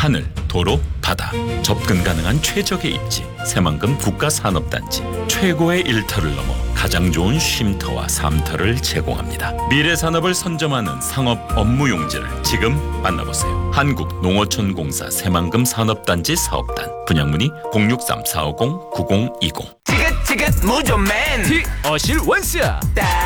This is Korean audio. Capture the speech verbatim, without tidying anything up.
하늘, 도로, 바다 접근 가능한 최적의 입지 새만금 국가산업단지 최고의 일터를 넘어 가장 좋은 쉼터와 삶터를 제공합니다. 미래 산업을 선점하는 상업 업무 용지를 지금 만나보세요. 한국농어촌공사 새만금 산업단지 사업단 분양문의 공육삼 사오공 구공이공 지긋지긋 무좀맨 티 어실 원스야.